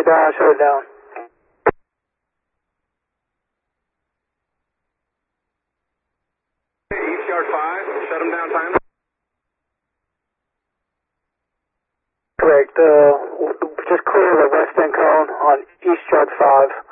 it down, shut it down. East yard 5, shut them down time. Correct. Just clear the west end cone on East Yard 5.